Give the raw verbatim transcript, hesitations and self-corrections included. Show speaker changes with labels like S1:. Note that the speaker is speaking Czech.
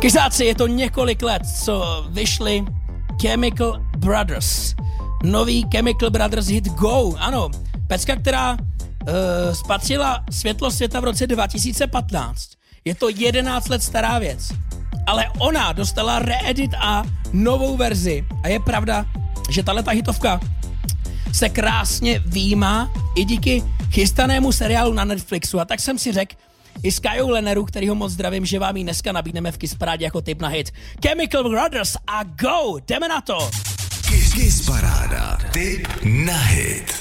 S1: Kysáci, je to několik let, co vyšli Chemical Brothers. Nový Chemical Brothers hit Go. Ano, pecka, která uh, spatřila světlo světa v roce dva tisíce patnáct. Je to jedenáct let stará věc. Ale ona dostala re-edit a novou verzi. A je pravda, že tahleta hitovka se krásně výjímá i díky chystanému seriálu na Netflixu. A tak jsem si řekl, i s Kajou Leneru, kterýho moc zdravím, že vám ji dneska nabídneme v Kiss Parádě jako tip na hit. Chemical Brothers a Go! Jdeme na to!
S2: Kiss, Kiss Paráda. Tip na hit.